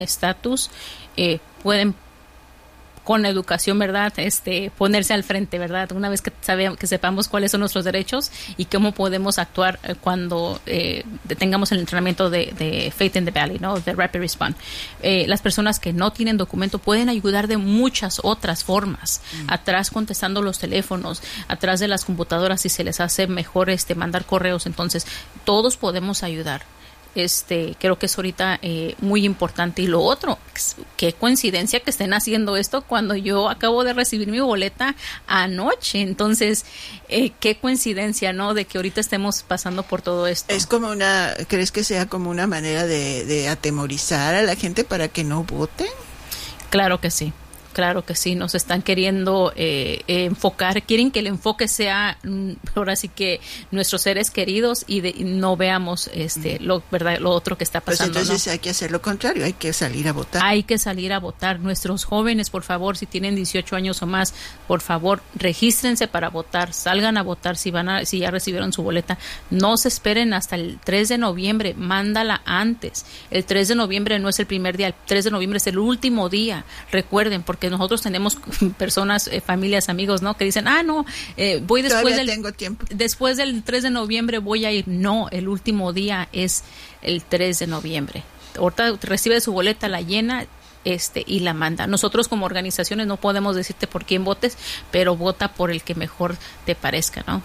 estatus, pueden con educación, ¿verdad? Ponerse al frente, ¿verdad? Una vez que sepamos cuáles son nuestros derechos y cómo podemos actuar cuando tengamos el entrenamiento de Faith in the Valley, ¿no? De Rapid Response. Las personas que no tienen documento pueden ayudar de muchas otras formas. Atrás contestando los teléfonos, atrás de las computadoras, si se les hace mejor mandar correos. Entonces, todos podemos ayudar. Creo que es ahorita muy importante. Y lo otro, qué coincidencia que estén haciendo esto cuando yo acabo de recibir mi boleta anoche. Entonces, qué coincidencia, ¿no? De que ahorita estemos pasando por todo esto. Es como ¿crees que sea como una manera de atemorizar a la gente para que no voten? Claro que sí. Claro que sí, nos están queriendo enfocar, quieren que el enfoque sea ahora sí que nuestros seres queridos y no veamos lo otro que está pasando. Pues entonces, ¿no? Hay que hacer lo contrario, hay que salir a votar. Hay que salir a votar. Nuestros jóvenes, por favor, si tienen 18 años o más, por favor, regístrense para votar, salgan a votar si ya recibieron su boleta. No se esperen hasta el 3 de noviembre, mándala antes. El 3 de noviembre no es el primer día, el 3 de noviembre es el último día. Recuerden, porque nosotros tenemos personas, familias, amigos, ¿no? Que dicen, voy después del 3 de noviembre voy a ir. No, el último día es el 3 de noviembre. Ahorita recibe su boleta, la llena, y la manda. Nosotros como organizaciones no podemos decirte por quién votes, pero vota por el que mejor te parezca, ¿no?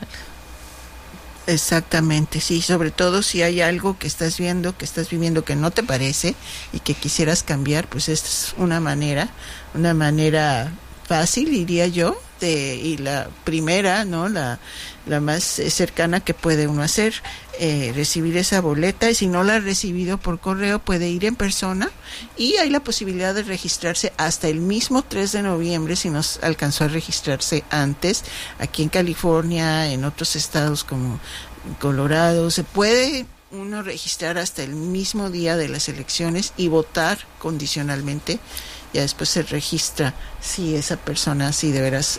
Exactamente, sí, sobre todo si hay algo que estás viviendo que no te parece y que quisieras cambiar, pues esta es una manera fácil, diría yo, y la primera, ¿no? La más cercana que puede uno hacer, recibir esa boleta, y si no la ha recibido por correo puede ir en persona, y hay la posibilidad de registrarse hasta el mismo 3 de noviembre si no alcanzó a registrarse antes. Aquí en California, en otros estados como Colorado, se puede uno registrar hasta el mismo día de las elecciones y votar condicionalmente. Ya después se registra si esa persona si de veras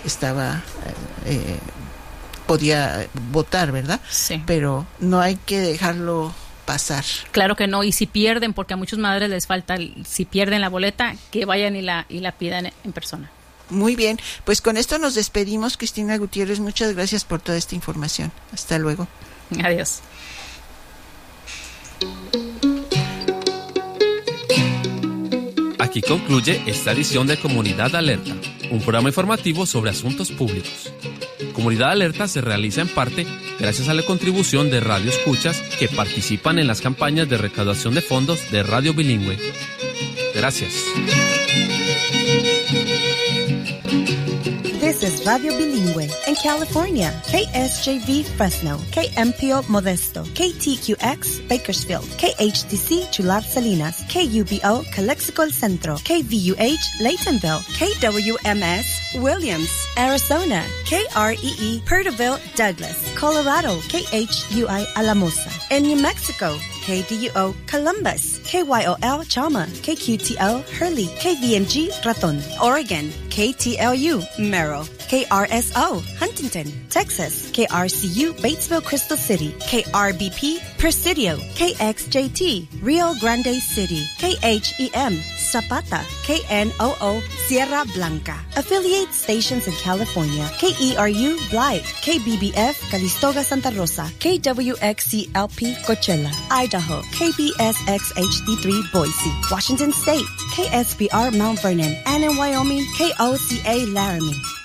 podía votar, ¿verdad? Sí. Pero no hay que dejarlo pasar. Claro que no, y si pierden, porque a muchas madres les falta, si pierden la boleta, que vayan y la pidan en persona. Muy bien, pues con esto nos despedimos. Cristina Gutiérrez, muchas gracias por toda esta información. Hasta luego. Adiós. Aquí concluye esta edición de Comunidad Alerta, un programa informativo sobre asuntos públicos. Comunidad Alerta se realiza en parte gracias a la contribución de Radio Escuchas que participan en las campañas de recaudación de fondos de Radio Bilingüe. Gracias. This is Radio Bilingüe in California. KSJV Fresno, KMPO Modesto, KTQX Bakersfield, KHTC Chular Salinas, KUBO Calexico El Centro, KVUH Laytonville, KWMS Williams, Arizona, KREE Perterville Douglas, Colorado, KHUI Alamosa. In New Mexico, KDUO Columbus, KYOL Chama, KQTL Hurley, KVMG Raton, Oregon, KTLU Merrill, KRSO Huntington, Texas, KRCU Batesville Crystal City, KRBP Presidio, KXJT Rio Grande City, KHEM Zapata, KNOO Sierra Blanca. Affiliate stations in California, KERU Blythe, KBBF Calistoga Santa Rosa, KWXCLP Coachella, Idaho, KBSXHD3 Boise, Washington State, KSBR Mount Vernon, and in Wyoming, KOCA Laramie.